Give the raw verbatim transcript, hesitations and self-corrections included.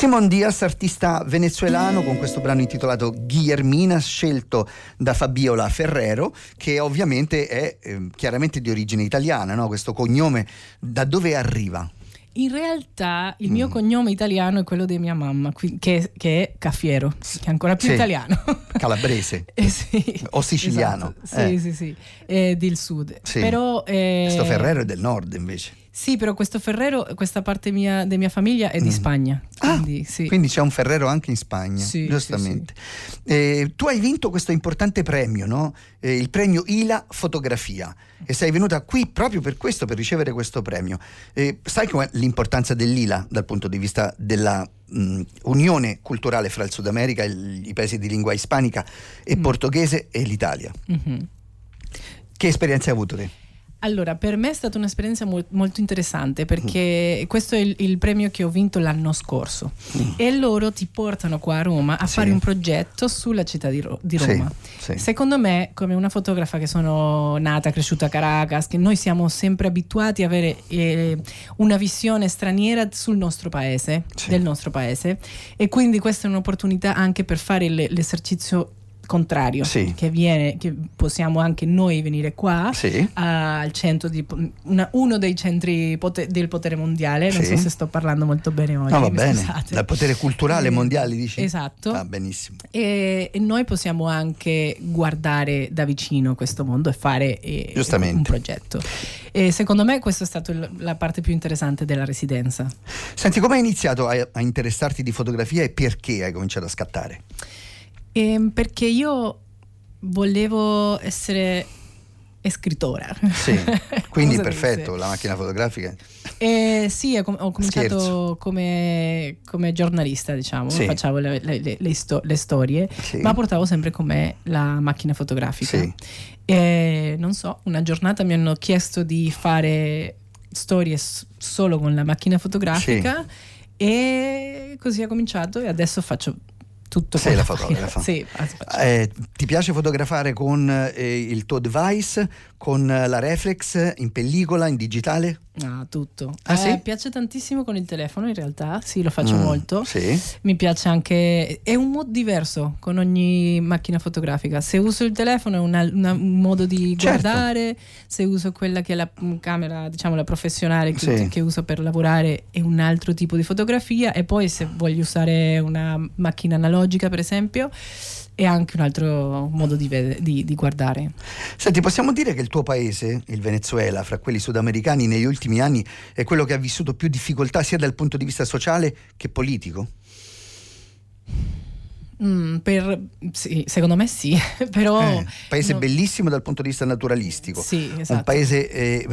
Simón Díaz, artista venezuelano, con questo brano intitolato Guillermina, scelto da Fabiola Ferrero, che ovviamente è eh, chiaramente di origine italiana, no? Questo cognome da dove arriva? In realtà il mio Mm. cognome italiano è quello di mia mamma, qui- che, che è Caffiero, che è ancora più Sì. italiano. Calabrese. Eh sì. O siciliano. Esatto. Sì, Eh. sì, sì, è del sud. Sì. Però, eh, Questo Ferrero è del nord invece. Sì, però questo Ferrero, questa parte mia, di mia famiglia è di Mm. Spagna. Ah, Quindi, sì. quindi c'è un Ferrero anche in Spagna, Sì, giustamente. Eh, tu hai vinto questo importante premio, no? Eh, il premio I L A Fotografia, e sei venuta qui proprio per questo, per ricevere questo premio. Eh, sai com'è l'importanza dell'I L A dal punto di vista della mh, unione culturale fra il Sud America, il, i paesi di lingua ispanica e Mm. portoghese e l'Italia? Mhm. Che esperienze hai avuto te? Allora, per me è stata un'esperienza mo- molto interessante, perché questo è il, il premio che ho vinto l'anno scorso, Mm. e loro ti portano qua a Roma a Sì. fare un progetto sulla città di, Ro- di Sì, Roma. sì. Secondo me, come una fotografa che sono nata, cresciuta a Caracas, che noi siamo sempre abituati a avere eh, una visione straniera sul nostro paese, Sì. del nostro paese, e quindi questa è un'opportunità anche per fare le- l'esercizio contrario, Sì. che viene, che possiamo anche noi venire qua Sì. al centro di una- uno dei centri pote- del potere mondiale. Non Sì. so se sto parlando molto bene oggi, No, va mi bene. scusate. Dal potere culturale Eh, mondiale, dici? Esatto. Ah, benissimo. E, e noi possiamo anche guardare da vicino questo mondo e fare eh, Giustamente. un progetto. E secondo me questa è stata il- la parte più interessante della residenza. Senti, come hai iniziato a, a interessarti di fotografia e perché hai cominciato a scattare? Ehm, perché io volevo essere scrittora. Sì, quindi Cosa perfetto, disse? la macchina fotografica. Eh, sì, ho, com- ho cominciato Scherzo. come, come giornalista, diciamo, Sì. facevo le, le- le- le sto- le storie, Sì. ma portavo sempre con me la macchina fotografica. Sì. E non so, una giornata mi hanno chiesto di fare storie s- solo con la macchina fotografica, e così ho cominciato, e adesso faccio tutto Sei con la fotografa. Sì, faccio- Eh, ti piace fotografare con eh, il tuo device, con la reflex, in pellicola, in digitale? Ah, tutto. Ah, Eh, sì? piace tantissimo con il telefono, in realtà, sì, lo faccio Mm, molto. Sì. Mi piace anche, è un modo diverso con ogni macchina fotografica. Se uso il telefono è una- una- un modo di Certo. guardare, se uso quella che è la mm, camera, diciamo la professionale che, Sì. che uso per lavorare, è un altro tipo di fotografia, e poi se voglio usare una macchina analogica, per esempio, è anche un altro modo di, vede- di- di guardare. Senti, possiamo dire che il tuo paese, il Venezuela, fra quelli sudamericani negli ultimi anni, è quello che ha vissuto più difficoltà sia dal punto di vista sociale che politico? Mm, per, sì, secondo me sì, però Eh, paese no- bellissimo dal punto di vista naturalistico. Sì, esatto. Un paese eh,